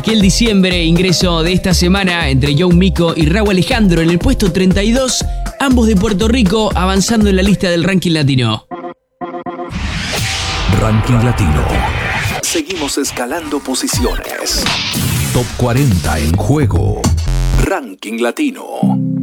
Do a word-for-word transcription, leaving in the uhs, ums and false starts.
Aquel diciembre, ingreso de esta semana entre Joe Mico y Rauw Alejandro en el puesto treinta y dos, ambos de Puerto Rico avanzando en la lista del ranking latino. Ranking latino. Seguimos escalando posiciones. Top cuarenta en juego. Ranking latino.